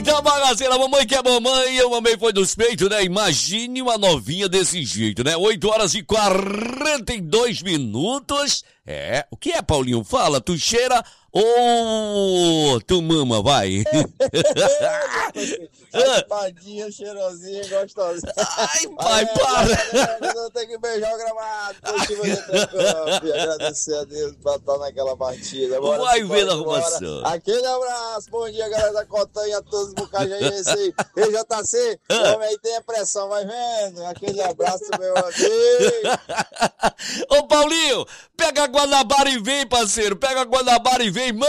Eita, bagaceira, mamãe que é mamãe, a mamãe foi dos peitos, né? Imagine uma novinha desse jeito, né? 8h42. O que é, Paulinho? Fala, tu cheira ou tu mama, vai? Raspadinha, cheirosinha, gostosinha. Ai, pai, para! Eu tenho que beijar o gramado. Agradecer a Deus pra estar naquela partida. Vai ver na arrumação. Aquele abraço, bom dia, galera da Cotanha, a todos os bucajaenses aí. EJC, o homem aí tem a pressão, vai vendo? Aquele abraço, meu amigo. Ô, Paulinho, pega a Guanabara e vem, parceiro. Pega a Guanabara e vem, mano.